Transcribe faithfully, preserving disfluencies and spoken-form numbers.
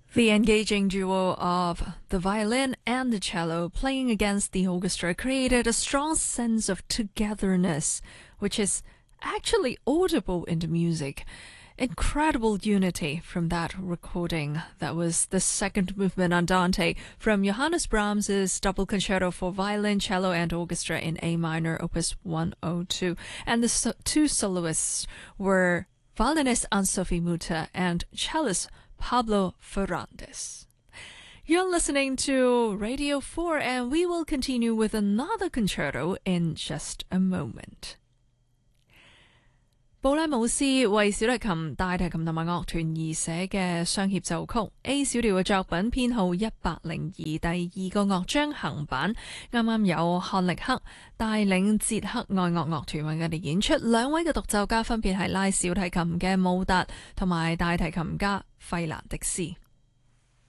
The engaging duo of the violin and the cello playing against the orchestra created a strong sense of togetherness, which is actually audible in the music. Incredible unity from that recording. That was the second movement Andante from Johannes Brahms's Double Concerto for Violin, Cello and Orchestra in A minor, Opus one oh two. And the so two soloists were violinist Anne-Sophie Mutter and cellist Pablo Ferrandes. You're listening to Radio four, and we will continue with another concerto in just a moment. 布拉姆斯為小提琴、大提琴同埋樂團而寫嘅雙協奏曲 A 小調嘅作品編號一百零二，第二個樂章行版，啱啱有漢力克帶領捷克愛樂樂團為我哋演出，兩位嘅獨奏家分別係拉小提琴嘅姆達同埋大提琴家費蘭迪斯。